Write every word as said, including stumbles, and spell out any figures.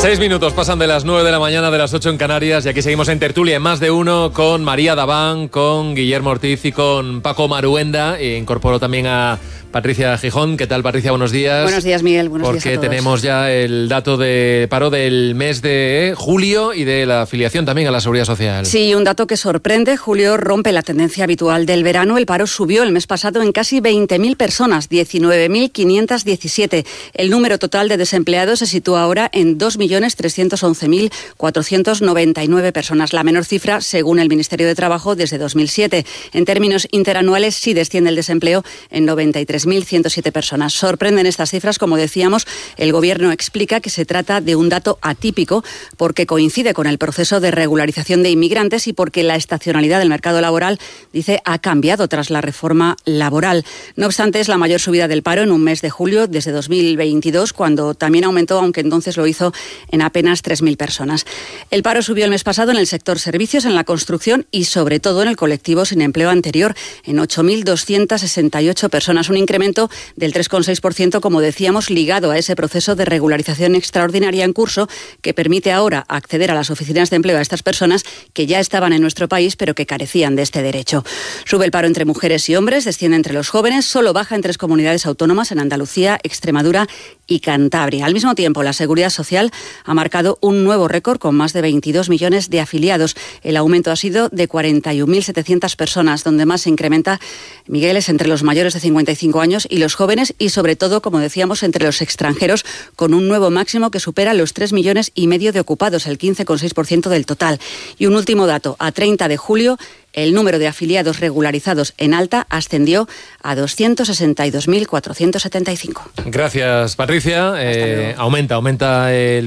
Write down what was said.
Seis minutos pasan de las nueve de la mañana, de las ocho en Canarias, y aquí seguimos en tertulia en Más de Uno con María Daván, con Guillermo Ortiz y con Paco Maruenda. E incorporo también a Patricia Gijón. ¿Qué tal, Patricia? Buenos días. Buenos días, Miguel. Buenos días a todos. Porque tenemos ya el dato de paro del mes de julio y de la afiliación también a la Seguridad Social. Sí, un dato que sorprende. Julio rompe la tendencia habitual del verano. El paro subió el mes pasado en casi veinte mil personas, diecinueve mil quinientos diecisiete. El número total de desempleados se sitúa ahora en dos millones trescientos once mil cuatrocientos noventa y nueve personas, la menor cifra según el Ministerio de Trabajo desde dos mil siete. En términos interanuales sí desciende el desempleo en noventa y tres mil ciento siete personas. Sorprenden estas cifras, como decíamos. El Gobierno explica que se trata de un dato atípico porque coincide con el proceso de regularización de inmigrantes y porque la estacionalidad del mercado laboral, dice, ha cambiado tras la reforma laboral. No obstante, es la mayor subida del paro en un mes de julio desde dos mil veintidós, cuando también aumentó, aunque entonces lo hizo en apenas tres mil personas. El paro subió el mes pasado en el sector servicios, en la construcción y sobre todo en el colectivo sin empleo anterior, en ocho mil doscientos sesenta y ocho personas, un incremento del tres coma seis por ciento, como decíamos, ligado a ese proceso de regularización extraordinaria en curso que permite ahora acceder a las oficinas de empleo a estas personas que ya estaban en nuestro país pero que carecían de este derecho. Sube el paro entre mujeres y hombres, desciende entre los jóvenes, solo baja en tres comunidades autónomas, en Andalucía, Extremadura y Cantabria. Al mismo tiempo, la Seguridad Social ha marcado un nuevo récord con más de veintidós millones de afiliados. El aumento ha sido de cuarenta y un mil setecientas personas, donde más se incrementa, Miguel, es entre los mayores de cincuenta y cinco años y los jóvenes y, sobre todo, como decíamos, entre los extranjeros, con un nuevo máximo que supera los tres millones y medio de ocupados, el quince coma seis por ciento del total. Y un último dato, a treinta de julio, el número de afiliados regularizados en alta ascendió a doscientos sesenta y dos mil cuatrocientos setenta y cinco. Gracias, Patricia. Eh, aumenta, aumenta el